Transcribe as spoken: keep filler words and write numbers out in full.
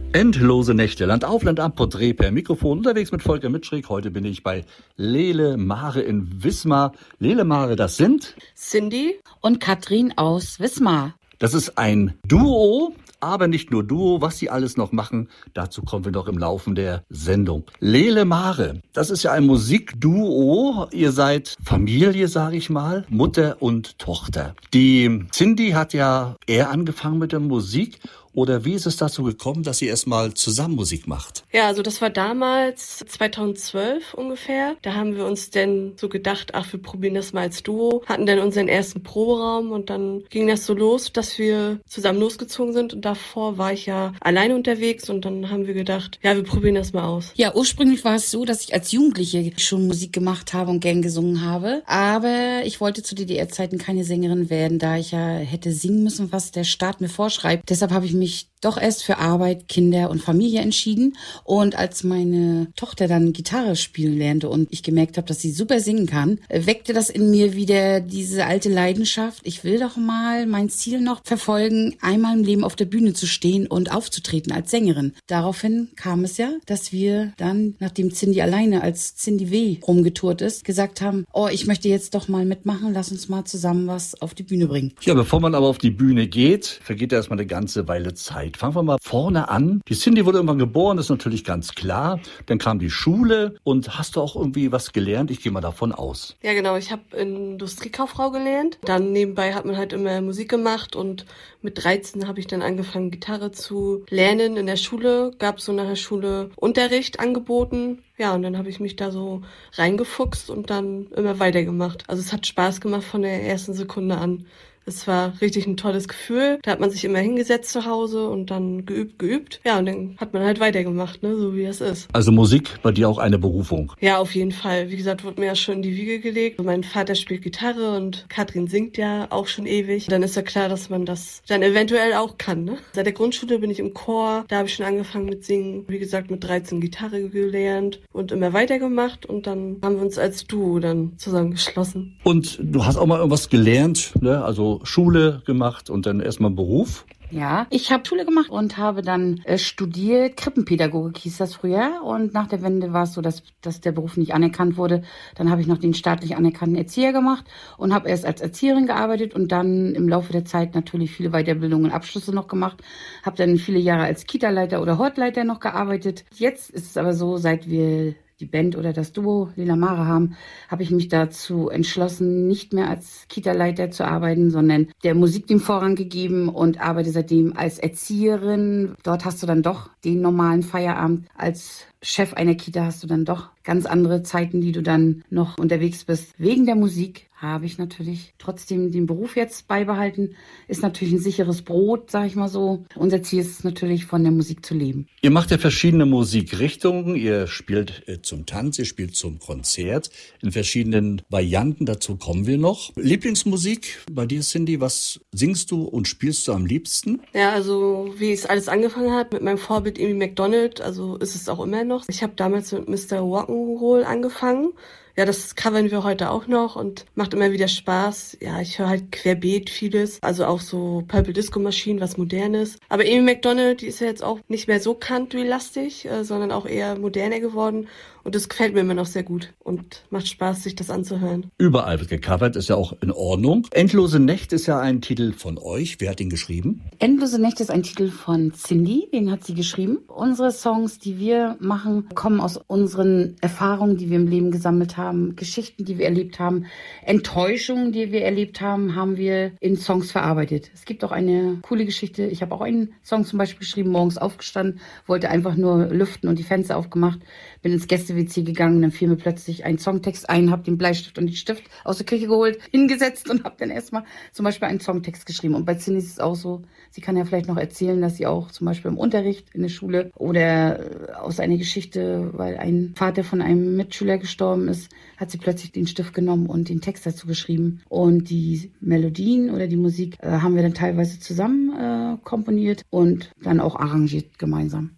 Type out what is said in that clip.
Endlose Nächte, Land auf, Land ab, Porträt per Mikrofon, unterwegs mit Volker Mitschrig. Heute bin ich bei Lele Mare in Wismar. Lele Mare, das sind Cindy und Katrin aus Wismar. Das ist ein Duo, aber nicht nur Duo. Was sie alles noch machen, dazu kommen wir noch im Laufe der Sendung. Lele Mare, das ist ja ein Musikduo. Ihr seid Familie, sage ich mal, Mutter und Tochter. Die Cindy hat ja eher angefangen mit der Musik. Oder wie ist es dazu gekommen, dass ihr erstmal zusammen Musik macht? Ja, also das war damals zweitausendzwölf ungefähr. Da haben wir uns dann so gedacht, ach, wir probieren das mal als Duo. Hatten dann unseren ersten Proberaum und dann ging das so los, dass wir zusammen losgezogen sind. Und davor war ich ja alleine unterwegs und dann haben wir gedacht, ja, wir probieren das mal aus. Ja, ursprünglich war es so, dass ich als Jugendliche schon Musik gemacht habe und gern gesungen habe. Aber ich wollte zu D D R-Zeiten keine Sängerin werden, da ich ja hätte singen müssen, was der Staat mir vorschreibt. Deshalb habe ich mich doch erst für Arbeit, Kinder und Familie entschieden. Und als meine Tochter dann Gitarre spielen lernte und ich gemerkt habe, dass sie super singen kann, weckte das in mir wieder diese alte Leidenschaft. Ich will doch mal mein Ziel noch verfolgen, einmal im Leben auf der Bühne zu stehen und aufzutreten als Sängerin. Daraufhin kam es ja, dass wir dann, nachdem Cindy alleine als Cindy W. rumgetourt ist, gesagt haben, oh, ich möchte jetzt doch mal mitmachen, lass uns mal zusammen was auf die Bühne bringen. Ja, bevor man aber auf die Bühne geht, vergeht erstmal eine ganze Weile Zeit. Fangen wir mal vorne an. Die Cindy wurde irgendwann geboren, das ist natürlich ganz klar. Dann kam die Schule und hast du auch irgendwie was gelernt? Ich gehe mal davon aus. Ja, genau. Ich habe Industriekauffrau gelernt. Dann nebenbei hat man halt immer Musik gemacht und mit dreizehn habe ich dann angefangen, Gitarre zu lernen. In der Schule gab es so nach der Schule Unterricht angeboten. Ja, und dann habe ich mich da so reingefuchst und dann immer weitergemacht. Also es hat Spaß gemacht von der ersten Sekunde an. Es war richtig ein tolles Gefühl. Da hat man sich immer hingesetzt zu Hause und dann geübt, geübt. Ja, und dann hat man halt weitergemacht, ne, so wie es ist. Also Musik bei dir auch eine Berufung? Ja, auf jeden Fall. Wie gesagt, wurde mir ja schon in die Wiege gelegt. Mein Vater spielt Gitarre und Katrin singt ja auch schon ewig. Dann ist ja klar, dass man das dann eventuell auch kann, ne? Seit der Grundschule bin ich im Chor. Da habe ich schon angefangen mit Singen. Wie gesagt, mit dreizehn Gitarre gelernt und immer weitergemacht. Und dann haben wir uns als Duo dann zusammengeschlossen. Und du hast auch mal irgendwas gelernt, ne? Also Schule gemacht und dann erstmal Beruf? Ja, ich habe Schule gemacht und habe dann äh, studiert. Krippenpädagogik hieß das früher. Und nach der Wende war es so, dass, dass der Beruf nicht anerkannt wurde. Dann habe ich noch den staatlich anerkannten Erzieher gemacht und habe erst als Erzieherin gearbeitet und dann im Laufe der Zeit natürlich viele Weiterbildungen und Abschlüsse noch gemacht. Habe dann viele Jahre als Kita-Leiter oder Hortleiter noch gearbeitet. Jetzt ist es aber so, seit wir die Band oder das Duo Lele Mare haben, habe ich mich dazu entschlossen, nicht mehr als Kita-Leiter zu arbeiten, sondern der Musik den Vorrang gegeben und arbeite seitdem als Erzieherin. Dort hast du dann doch den normalen Feierabend. Als Chef einer Kita hast du dann doch ganz andere Zeiten, die du dann noch unterwegs bist. Wegen der Musik habe ich natürlich trotzdem den Beruf jetzt beibehalten. Ist natürlich ein sicheres Brot, sage ich mal so. Unser Ziel ist es natürlich, von der Musik zu leben. Ihr macht ja verschiedene Musikrichtungen. Ihr spielt äh, zum Tanz, ihr spielt zum Konzert in verschiedenen Varianten. Dazu kommen wir noch. Lieblingsmusik bei dir, Cindy, was singst du und spielst du am liebsten? Ja, also wie es alles angefangen hat mit meinem Vorbild Amy Macdonald, also ist es auch immer noch. Ich habe damals mit Mister Rock'n'Roll angefangen. Ja, das covern wir heute auch noch und macht immer wieder Spaß. Ja, ich höre halt querbeet vieles, also auch so Purple Disco Machine, was Modernes. Aber Amy Macdonald, die ist ja jetzt auch nicht mehr so country-lastig, äh, sondern auch eher moderner geworden. Und das gefällt mir immer noch sehr gut und macht Spaß, sich das anzuhören. Überall wird gecovert, ist ja auch in Ordnung. Endlose Nächte ist ja ein Titel von euch. Wer hat den geschrieben? Endlose Nächte ist ein Titel von Cindy, den hat sie geschrieben. Unsere Songs, die wir machen, kommen aus unseren Erfahrungen, die wir im Leben gesammelt haben, Geschichten, die wir erlebt haben, Enttäuschungen, die wir erlebt haben, haben wir in Songs verarbeitet. Es gibt auch eine coole Geschichte. Ich habe auch einen Song zum Beispiel geschrieben, morgens aufgestanden, wollte einfach nur lüften und die Fenster aufgemacht, bin ins Gäste-W C gegangen und dann fiel mir plötzlich ein Songtext ein, habe den Bleistift und den Stift aus der Küche geholt, hingesetzt und habe dann erstmal zum Beispiel einen Songtext geschrieben. Und bei Cindy ist es auch so, sie kann ja vielleicht noch erzählen, dass sie auch zum Beispiel im Unterricht in der Schule oder aus einer Geschichte, weil ein Vater von einem Mitschüler gestorben ist, hat sie plötzlich den Stift genommen und den Text dazu geschrieben. Und die Melodien oder die Musik äh, haben wir dann teilweise zusammen äh, komponiert und dann auch arrangiert gemeinsam.